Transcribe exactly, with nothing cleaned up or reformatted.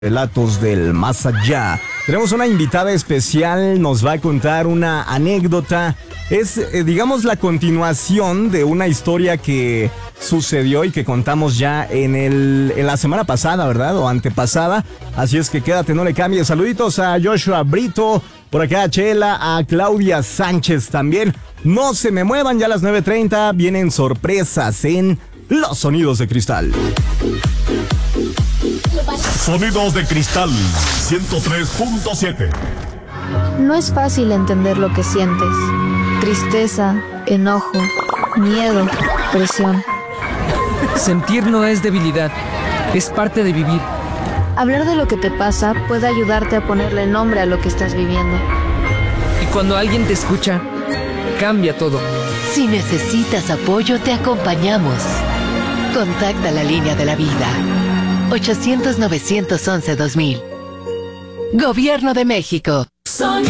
Relatos del más allá. Tenemos una invitada especial, nos va a contar una anécdota. Es, eh, digamos, la continuación de una historia que sucedió y que contamos ya en, el, en la semana pasada, ¿verdad? O antepasada. Así es que quédate, no le cambies. Saluditos a Joshua Brito, por acá a Chela, a Claudia Sánchez también. No se me muevan, ya a las nueve treinta vienen sorpresas en Los Sonidos de Cristal. Sonidos de Cristal ciento tres punto siete. No es fácil entender lo que sientes. Tristeza, enojo, miedo, presión. Sentir no es debilidad, es parte de vivir. Hablar de lo que te pasa puede ayudarte a ponerle nombre a lo que estás viviendo. Y cuando alguien te escucha, cambia todo. Si necesitas apoyo, te acompañamos. Contacta la línea de la vida. ochocientos, novecientos once, dos mil. Gobierno de México. Sonidos